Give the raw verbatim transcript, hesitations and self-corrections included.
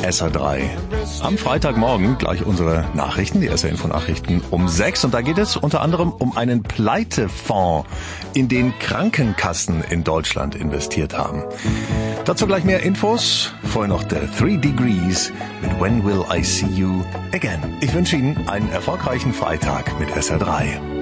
S R drei. Am Freitagmorgen gleich unsere Nachrichten, die S R Info-Nachrichten um sechs. Und da geht es unter anderem um einen Pleitefonds, in den Krankenkassen in Deutschland investiert haben. Dazu gleich mehr Infos. Vorher noch der Three Degrees mit When Will I See You Again. Ich wünsche Ihnen einen erfolgreichen Freitag mit S R drei.